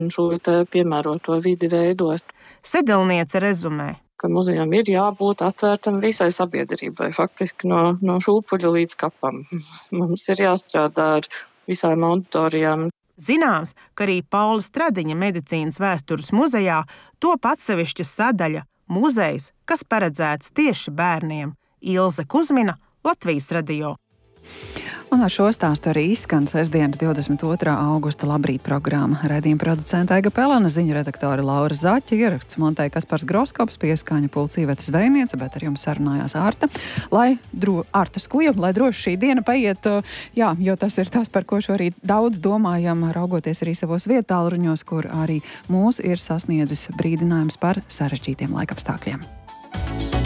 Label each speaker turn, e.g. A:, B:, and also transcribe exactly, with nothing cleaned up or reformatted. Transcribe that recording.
A: šo te piemēroto vidi veidot.
B: Sedilniece rezumē,
A: ka muzejam ir jābūt atvērtam visai sabiedrībai, faktiski no, no šūpuļa līdz kapam. Mums ir jāstrādā ar visām auditorijām.
B: Zināms, ka arī Paula Stradiņa medicīnas vēstures muzejā top atsevišķa sadaļa muzejs, kas paredzēts tieši bērniem. Ilze Kuzmina, Latvijas radio.
C: Un ar šo stāstu arī izskan sestdienas divdesmit otrā augusta Labrīt programma. Raidījuma producenta Aiga Pelena, ziņu redaktore Laura Zaķa, ieraksts montēja Kaspars Groskops, pieskaņa Pulca Iveta Zvejniece, bet ar jums sarunājās Arta. Lai dro, Arta Skuja, lai droši šī diena paiet, jā, jo tas ir tas, par ko šorīt daudz domājam, raugoties arī savos vietālruņos, kur arī mūs ir sasniedzis brīdinājums par sarežģītiem laikapstākļiem.